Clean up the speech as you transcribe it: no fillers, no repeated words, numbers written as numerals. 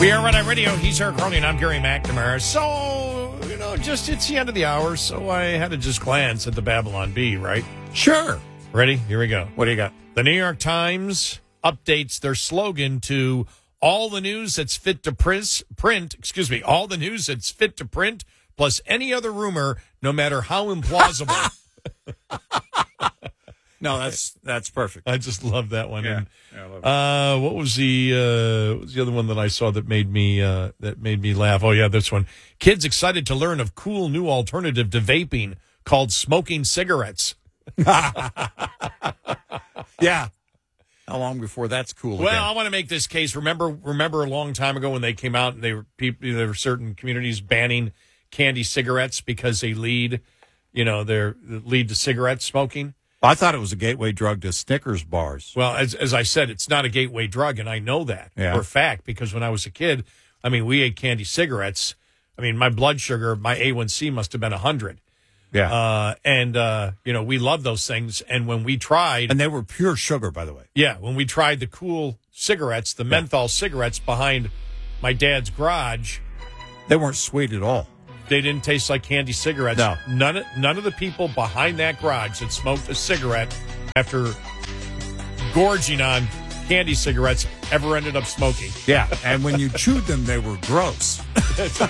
We are Red Eye Radio. He's Eric Crowley, and I'm Gary McNamara. So, it's the end of the hour, so I had to just glance at the Babylon Bee, right? Sure. Ready? Here we go. What do you got? The New York Times updates their slogan to all the news that's fit to all the news that's fit to print, plus any other rumor, no matter how implausible. No, that's perfect. I just love that one. Yeah, And, I love it. what was the other one that I saw that made me laugh? Oh yeah, this one. Kids excited to learn of cool new alternative to vaping called smoking cigarettes. Yeah. How long before that's cool Well, again? I want to make this case. Remember a long time ago when they came out and there were certain communities banning candy cigarettes because they lead to cigarette smoking. I thought it was a gateway drug to Snickers bars. Well, as I said, it's not a gateway drug, and I know that for a fact because when I was a kid, we ate candy cigarettes. My blood sugar, my A1C must have been 100. Yeah. We love those things. And when we tried... And they were pure sugar, by the way. Yeah, when we tried the cool cigarettes, the menthol cigarettes behind my dad's garage... They weren't sweet at all. They didn't taste like candy cigarettes. No. None of the people behind that garage that smoked a cigarette after gorging on candy cigarettes ever ended up smoking. Yeah, and when you chewed them, they were gross.